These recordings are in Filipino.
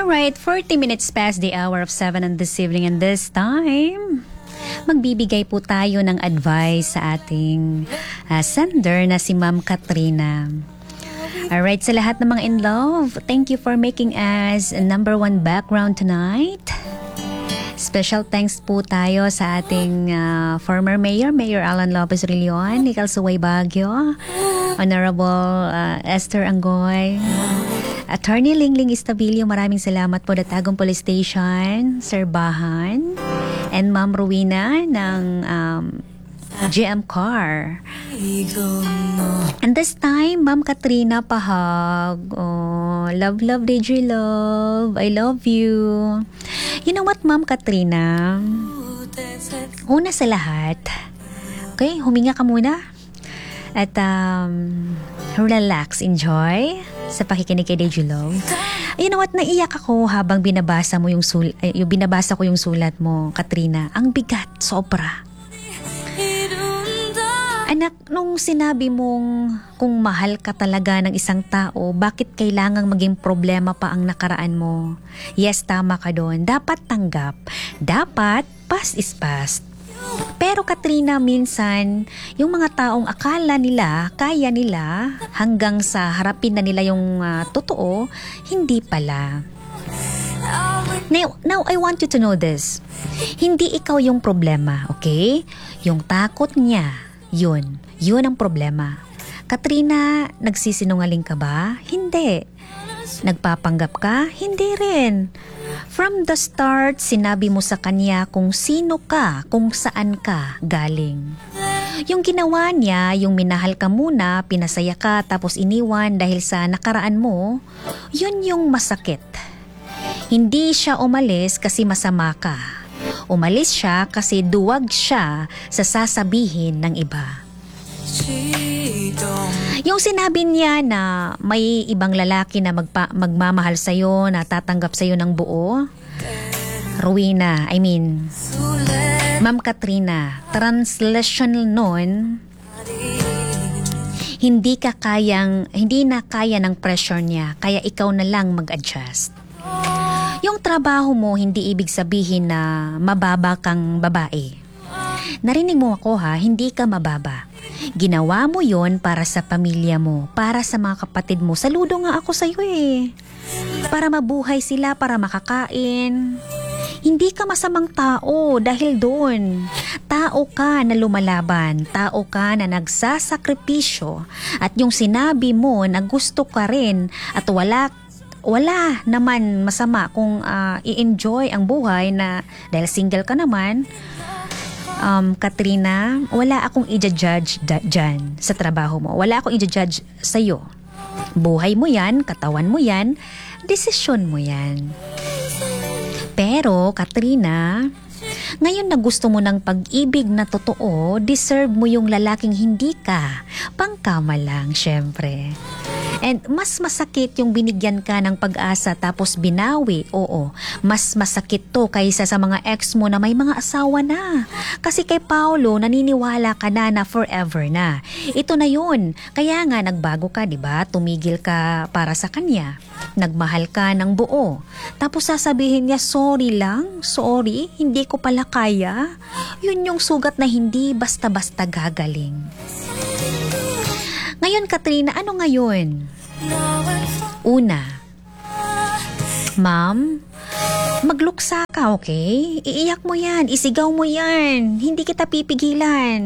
Alright, 40 minutes past the hour of 7 on this evening, and this time, magbibigay po tayo ng advice sa ating sender na si Ma'am Katrina. Alright, sa lahat ng mga in love, thank you for making us number one background tonight. Special thanks po tayo sa ating former Mayor Alan Lopez Rillion, Nicol Suway Baguio, Honorable Esther Angoy, Attorney Lingling Estabilio, maraming salamat po, Datagong Police Station, Sir Bahan, and Ma'am Rowena ng GM Car. And this time, Ma'am Katrina, pahag. Oh, love, DJ love. I love you. You know what, Ma'am Katrina? Una sa lahat, okay, huminga ka muna. At relax, enjoy sa pakikinig kay DJ Love. You know what, naiyak ako habang binabasa ko yung sulat mo, Katrina. Ang bigat, sobra. Anak, nung sinabi mong kung mahal ka talaga ng isang tao, bakit kailangang maging problema pa ang nakaraan mo? Yes, tama ka doon. Dapat tanggap. Dapat past is past. Pero Katrina, minsan, yung mga taong akala nila, kaya nila, hanggang sa harapin na nila yung totoo, hindi pala. Now, I want you to know this. Hindi ikaw yung problema, okay? Yung takot niya, yun ang problema. Katrina, nagsisinungaling ka ba? Hindi. Nagpapanggap ka? Hindi rin. From the start, sinabi mo sa kanya kung sino ka, kung saan ka galing. Yung ginawa niya, yung minahal ka muna, pinasaya ka, tapos iniwan dahil sa nakaraan mo, yun yung masakit. Hindi siya umalis kasi masama ka. Umalis siya kasi duwag siya sa sasabihin ng iba. Yung sinabi niya na may ibang lalaki na magmamahal sa'yo, na tatanggap sa'yo ng buo, Ma'am Katrina, translation nun, hindi na kaya ng pressure niya, kaya ikaw na lang mag-adjust. Yung trabaho mo, hindi ibig sabihin na mababa kang babae. Narinig mo ako ha, hindi ka mababa. Ginawa mo yon para sa pamilya mo, para sa mga kapatid mo. Saludo nga ako sa'yo eh. Para mabuhay sila, para makakain. Hindi ka masamang tao dahil doon. Tao ka na lumalaban, tao ka na nagsasakripisyo. At yung sinabi mo na gusto ka rin at wala naman masama kung i-enjoy ang buhay na dahil single ka naman. Katrina, wala akong i-judge dyan sa trabaho mo. Wala akong i-judge sa'yo. Buhay mo yan, katawan mo yan, desisyon mo yan. Pero, Katrina, ngayon na gusto mo ng pag-ibig na totoo, deserve mo yung lalaking hindi ka. Pangkama lang, syempre. And mas masakit yung binigyan ka ng pag-asa tapos binawi. Oo, mas masakit to kaysa sa mga ex mo na may mga asawa na. Kasi kay Paolo, naniniwala ka na forever na. Ito na yun. Kaya nga nagbago ka, di ba? Tumigil ka para sa kanya. Nagmahal ka ng buo. Tapos sasabihin niya, sorry, hindi ko pala kaya. Yun yung sugat na hindi basta-basta gagaling. Ngayon, Katrina, ano ngayon? Una, Ma'am, magluksa ka, okay? Iiyak mo yan, isigaw mo yan. Hindi kita pipigilan.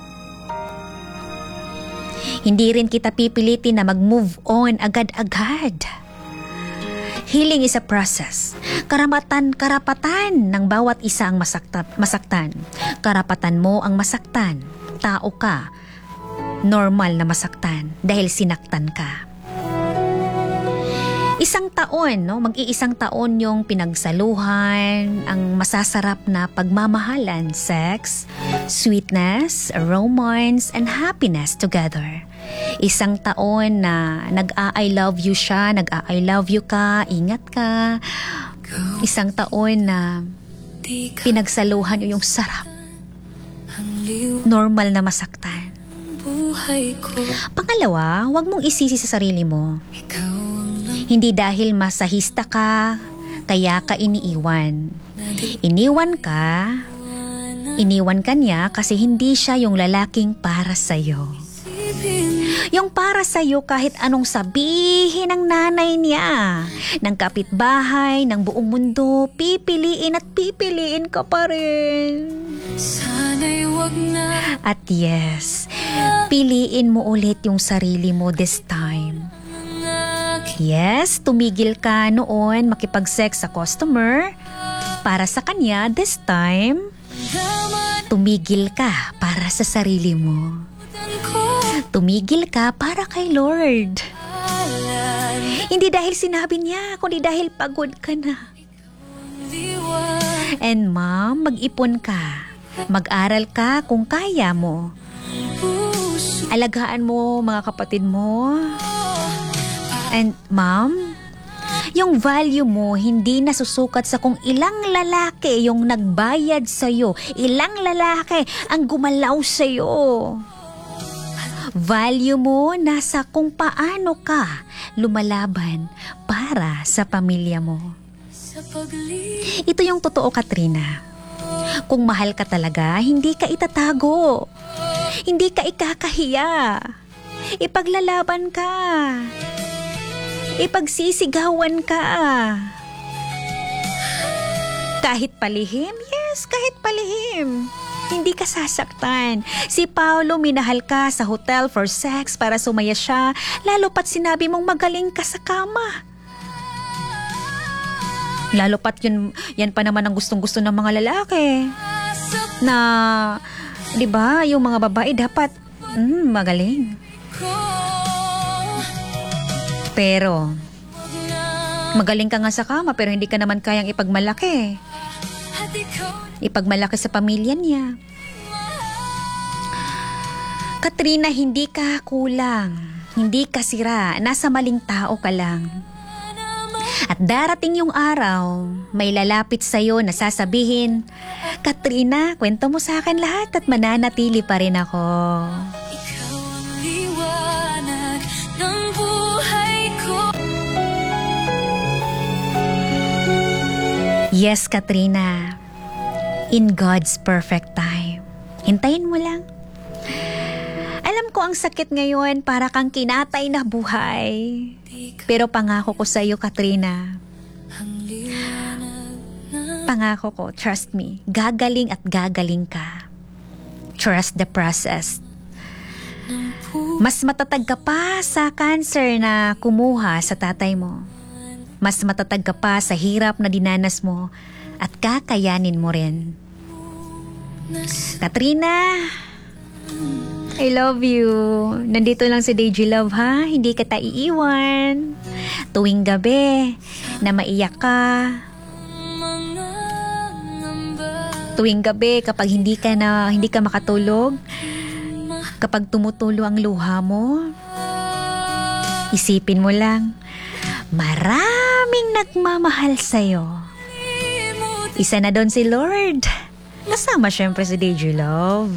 Hindi rin kita pipilitin na mag-move on agad-agad. Healing is a process. Karapatan ng bawat isa ang masaktan. Karapatan mo ang masaktan. Tao ka. Normal na masaktan dahil sinaktan ka. Mag-iisang taon yung pinagsaluhan, ang masasarap na pagmamahalan, sex, sweetness, romance, and happiness together. Isang taon na nag-I love you siya, nag-I love you ka, ingat ka. Isang taon na pinagsaluhan yung sarap. Normal na masaktan. Pangalawa, huwag mong isisi sa sarili mo. Hindi dahil masahista ka, Kaya ka iniiwan. Iniwan ka niya kasi hindi siya yung lalaking para sa'yo. Yung para sa'yo kahit anong sabihin ng nanay niya, ng kapitbahay, ng buong mundo, pipiliin at pipiliin ka pa rin. At yes, piliin mo ulit yung sarili mo this time. Yes, tumigil ka noon makipag-sex sa customer. Para sa kanya, this time, tumigil ka para sa sarili mo. Tumigil ka para kay Lord. Hindi dahil sinabi niya, kundi dahil pagod ka na. And ma'am, mag-ipon ka. Mag-aral ka kung kaya mo. Alagaan mo mga kapatid mo. And ma'am, yung value mo hindi nasusukat sa kung ilang lalaki yung nagbayad sa'yo, ilang lalaki ang gumalaw sa'yo. Value mo nasa kung paano ka lumalaban para sa pamilya mo. Ito yung totoo, Katrina. Kung mahal ka talaga, hindi ka itatago. Hindi ka ikakahiya. Ipaglalaban ka. Ipagsisigawan ka. Kahit palihim? Yes, kahit palihim. Hindi ka sasaktan. Si Paolo minahal ka sa hotel for sex para sumaya siya, lalo pat sinabi mong magaling ka sa kama. Lalo pat yan pa naman ang gustong-gusto ng mga lalaki. Na, di ba, yung mga babae dapat magaling. Pero, magaling ka nga sa kama pero hindi ka naman kayang ipagmalaki. Ipagmalaki sa pamilya niya. Katrina, hindi ka kulang. Hindi ka sira. Nasa maling tao ka lang. At darating yung araw, may lalapit sa'yo na sasabihin, Katrina, kwento mo sa akin lahat at mananatili pa rin ako. Ikaw ang liwanag ng buhay ko. Yes, Katrina. In God's perfect time. Hintayin mo lang. Alam ko ang sakit ngayon para kang kinatay na buhay. Pero pangako ko sa iyo, Katrina. Pangako ko, trust me, gagaling at gagaling ka. Trust the process. Mas matatag ka pa sa cancer na kumuha sa tatay mo. Mas matatag ka pa sa hirap na dinanas mo at kakayanin mo rin. Katrina, I love you. Nandito lang si Deji Love, ha? Hindi kita iiwan. Tuwing gabi na maiyak ka. Tuwing gabi kapag hindi ka makatulog, kapag tumutulo ang luha mo, isipin mo lang, maraming nagmamahal sa'yo. Isa na doon si Lord. Kasama syempre si Deji Love.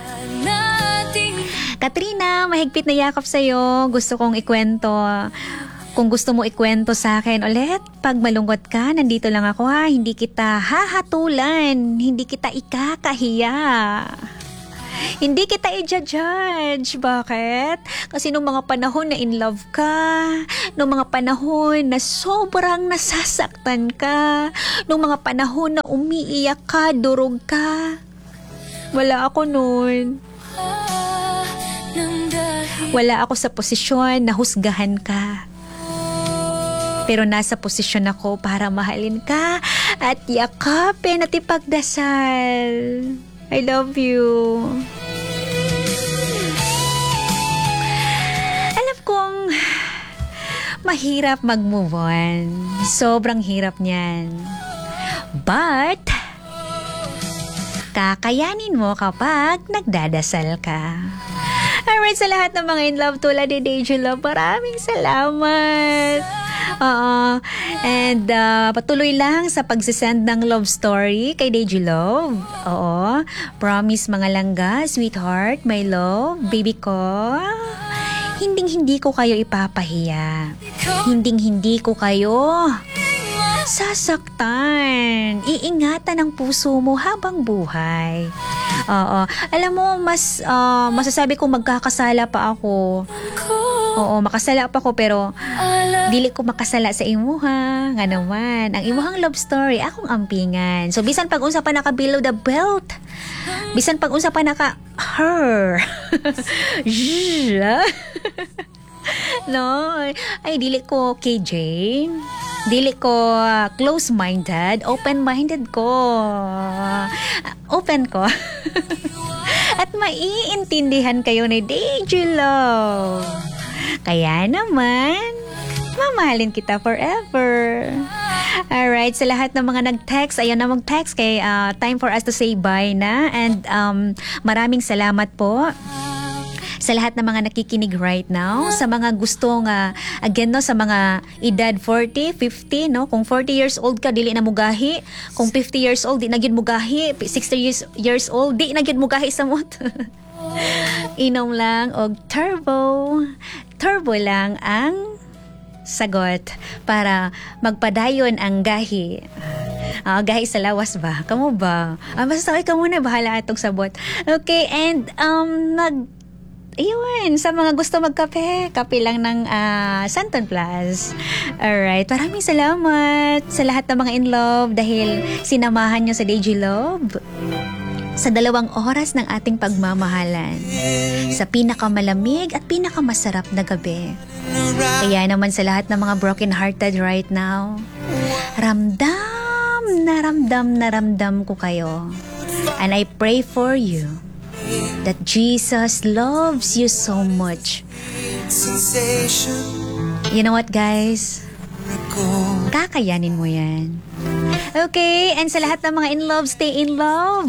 Katrina, mahigpit na yakap sa'yo. Gusto kong ikwento. Kung gusto mo ikwento sa akin ulit, pag malungkot ka, nandito lang ako, ha. Hindi kita hahatulan. Hindi kita ikakahiya. Hindi kita i-judge. Bakit? Kasi nung mga panahon na in love ka, nung mga panahon na sobrang nasasaktan ka, nung mga panahon na umiiyak ka, durog ka, wala ako nun. Wala ako sa posisyon na husgahan ka. Pero nasa posisyon ako para mahalin ka at yakapin at ipagdasal. I love you. Alam kong mahirap mag-move on. Sobrang hirap niyan. But, kakayanin mo kapag nagdadasal ka. Alright, sa lahat ng mga in love tulad ni Deji Love, maraming salamat. And patuloy lang sa pagsisend ng love story kay Deji Love. Oo. Promise mga langga, sweetheart, my love, baby ko. Hinding-hindi ko kayo ipapahiya. Hinding-hindi ko kayo sasaktan. Iingatan ang puso mo habang buhay. Oo. Alam mo, masasabi kong magkakasala pa ako. Oo, makasala pa ako pero dili ko makasala sa imuha. Nga naman, ang imuhang love story, akong ampingan. So, bisan pag-unsa pa naka below the belt. Bisan pag-unsa pa naka her. No, ay dili ko KJ. Dili ko close-minded, open-minded ko. Open ko. At maiintindihan kayo ni DJ Love. Kaya naman, mamahalin kita forever. Alright, sa lahat ng mga nag-text, ayaw na mag-text kay time for us to say bye na. And maraming salamat po sa lahat ng mga nakikinig right now, sa mga gustong again no, sa mga edad 40, 50 no, kung 40 years old ka dili na mugahi, kung 50 years old di na gyud mugahi, 60 years old di na gyud mugahi sa mot. Inom lang og turbo lang ang sagot para magpadayon ang gahi. Gahi sa lawas ba? Kamu ba? Basta ka muna, bahala atong sabot. Okay, and Iyon, sa mga gusto magkape, kape lang ng Santon Plus. Alright, maraming salamat sa lahat ng mga in love dahil sinamahan nyo sa DJ Love sa 2 oras ng ating pagmamahalan sa pinakamalamig at pinakamasarap na gabi. Kaya naman sa lahat ng mga broken hearted right now, ramdam na ramdam ko kayo. And I pray for you that Jesus loves you so much. You know what, guys? Kakayanin mo yan. Okay, and sa lahat ng mga in love, stay in love.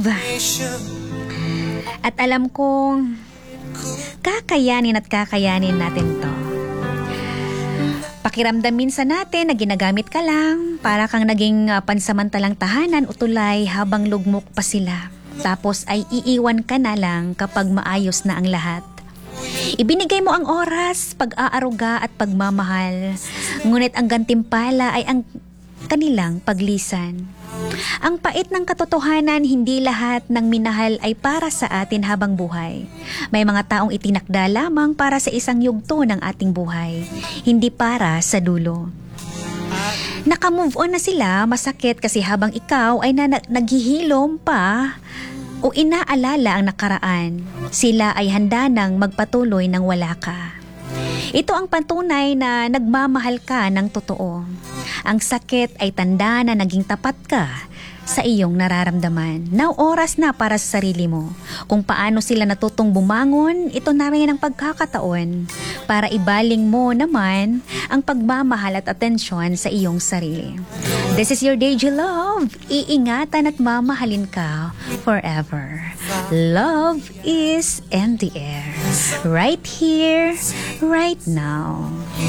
At alam kong kakayanin natin to. Pakiramdam minsan natin na ginagamit ka lang para kang naging pansamantalang tahanan o tulay habang lugmok pa sila. Tapos ay iiwan ka na lang kapag maayos na ang lahat. Ibinigay mo ang oras, pag-aaruga at pagmamahal. Ngunit ang gantimpala ay ang kanilang paglisan. Ang pait ng katotohanan, hindi lahat ng minahal ay para sa atin habang buhay. May mga taong itinakda lamang para sa isang yugto ng ating buhay, hindi para sa dulo. Naka-move on na sila, masakit kasi habang ikaw ay naghihilom pa o inaalala ang nakaraan, sila ay handa nang magpatuloy nang wala ka. Ito ang patunay na nagmamahal ka ng totoo. Ang sakit ay tanda na naging tapat ka sa iyong nararamdaman. Now, oras na para sa sarili mo. Kung paano sila natutong bumangon, ito na rin ang pagkakataon para ibaling mo naman ang pagmamahal at atensyon sa iyong sarili. This is your DJ Love. Iingatan at mamahalin ka forever. Love is in the air. Right here, right now.